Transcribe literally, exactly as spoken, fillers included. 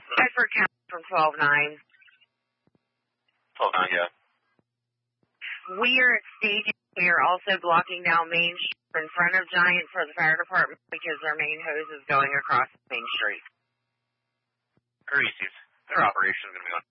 Bedford County from twelve nine. twelve nine, yeah. We are at staging. We are also blocking down Main Street in front of Giant for the fire department because their main hose is going across Main Street. Reese's. Their operation is going to be on